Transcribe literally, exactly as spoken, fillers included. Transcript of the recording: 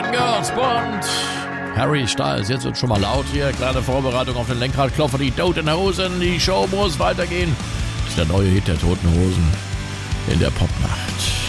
American Girls und Harry Styles. Jetzt wird schon mal laut hier. Kleine Vorbereitung auf den Lenkradklopfer. Die Toten Hosen. Die Show muss weitergehen. Das ist der neue Hit der Toten Hosen in der Popnacht.